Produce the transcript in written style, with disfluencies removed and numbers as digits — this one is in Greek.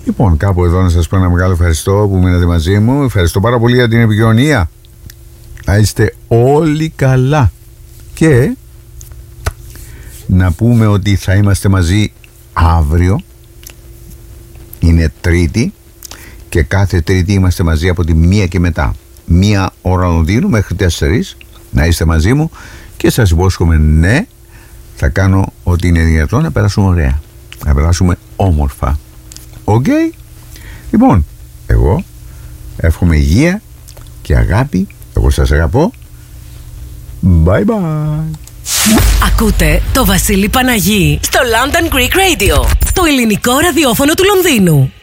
Λοιπόν, κάπου εδώ να σας πω ένα μεγάλο ευχαριστώ που μείνατε μαζί μου. Ευχαριστώ πάρα πολύ για την επικοινωνία. Να είστε όλοι καλά. Και να πούμε ότι θα είμαστε μαζί αύριο. Είναι Τρίτη. Και κάθε Τρίτη είμαστε μαζί από τη 1 και μετά. 1 ώρα Λονδίνου μέχρι 4. Να είστε μαζί μου. Και σας υπόσχομαι, ναι, θα κάνω ό,τι είναι δυνατόν να περάσουμε ωραία. Να περάσουμε όμορφα. Οκ. Λοιπόν, εγώ εύχομαι υγεία και αγάπη. Εγώ σας αγαπώ. Bye bye. Ακούτε το Βασίλη Παναγί στο London Greek Radio, το ελληνικό ραδιόφωνο του Λονδίνου.